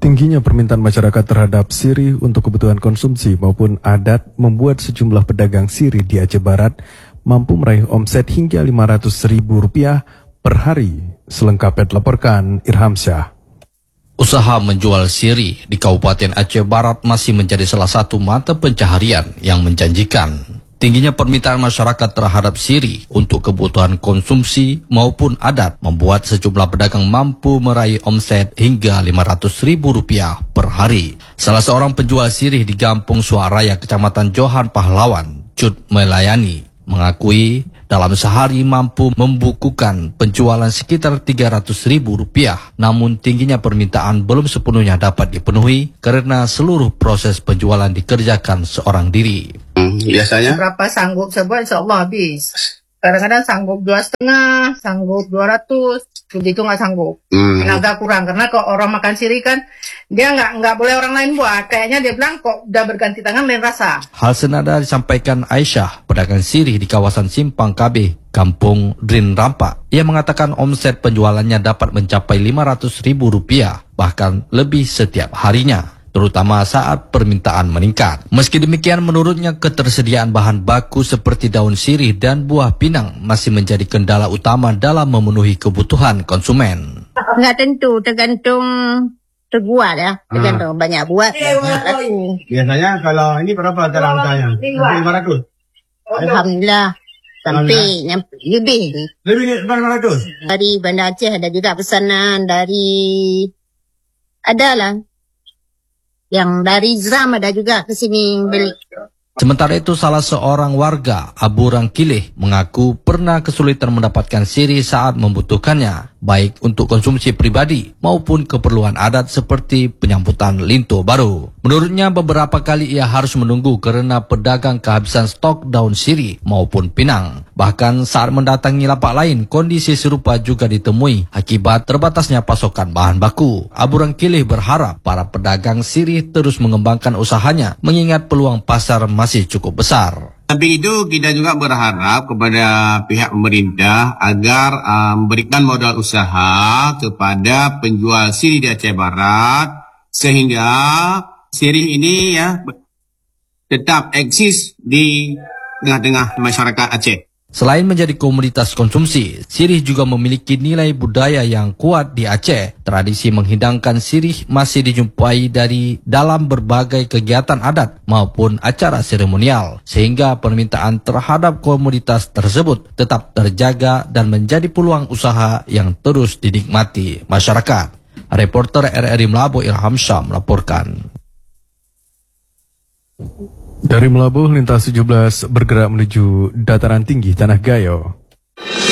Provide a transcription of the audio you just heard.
Tingginya permintaan masyarakat terhadap sirih untuk kebutuhan konsumsi maupun adat membuat sejumlah pedagang sirih di Aceh Barat mampu meraih omset hingga Rp500.000 per hari. Selengkapnya dilaporkan Irham Syah. Usaha menjual sirih di Kabupaten Aceh Barat masih menjadi salah satu mata pencaharian yang menjanjikan. Tingginya permintaan masyarakat terhadap sirih untuk kebutuhan konsumsi maupun adat membuat sejumlah pedagang mampu meraih omset hingga Rp500.000 per hari. Salah seorang penjual sirih di Gampung Suaraya, Kecamatan Johan Pahlawan, Cut Melayani, mengakui dalam sehari mampu membukukan penjualan sekitar Rp300.000, namun tingginya permintaan belum sepenuhnya dapat dipenuhi karena seluruh proses penjualan dikerjakan seorang diri. Biasanya berapa sanggup sebuat, insya Allah habis. Kadang-kadang sanggup 2,5, sanggup 200, begitu nggak sanggup. Tenaga kurang, karena kalau orang makan sirih kan dia nggak boleh orang lain buat. Kayaknya dia bilang kok udah berganti tangan lain rasa. Hal senada disampaikan Aisyah, pedagang sirih di kawasan Simpang KB, Kampung Drin Rampak. Ia mengatakan omset penjualannya dapat mencapai Rp500.000, bahkan lebih setiap harinya, terutama saat permintaan meningkat. Meski demikian, menurutnya ketersediaan bahan baku seperti daun sirih dan buah pinang masih menjadi kendala utama dalam memenuhi kebutuhan konsumen. Nggak tentu, tergantung terbuat ya, tergantung banyak buat. biasanya kalau ini berapa dalam harganya? 500. Alhamdulillah, sampai lebih. Lebih 500. Dari Banda Aceh ada juga pesanan dari, adalah yang dari Zram ada juga ke sini beli. Sementara itu, salah seorang warga Abu Rangkilih mengaku pernah kesulitan mendapatkan sirih saat membutuhkannya, baik untuk konsumsi pribadi maupun keperluan adat seperti penyambutan linto baru. Menurutnya, beberapa kali ia harus menunggu karena pedagang kehabisan stok daun sirih maupun pinang. Bahkan saat mendatangi lapak lain, kondisi serupa juga ditemui akibat terbatasnya pasokan bahan baku. Abu Rangkilih berharap para pedagang sirih terus mengembangkan usahanya mengingat peluang pasar masih cukup besar. Samping itu, kita juga berharap kepada pihak pemerintah agar memberikan modal usaha kepada penjual sirih di Aceh Barat sehingga sirih ini ya tetap eksis di tengah-tengah masyarakat Aceh. Selain menjadi komoditas konsumsi, sirih juga memiliki nilai budaya yang kuat di Aceh. Tradisi menghidangkan sirih masih dijumpai dari dalam berbagai kegiatan adat maupun acara seremonial, sehingga permintaan terhadap komoditas tersebut tetap terjaga dan menjadi peluang usaha yang terus dinikmati masyarakat. Reporter RRI Melabu Irham Syah melaporkan. Dari Melabuh, lintas 17 bergerak menuju dataran tinggi Tanah Gayo.